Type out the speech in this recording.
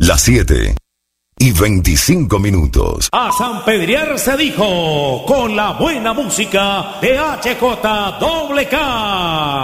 Las 7:25. A San Pedriar se dijo con la buena música de HJWK.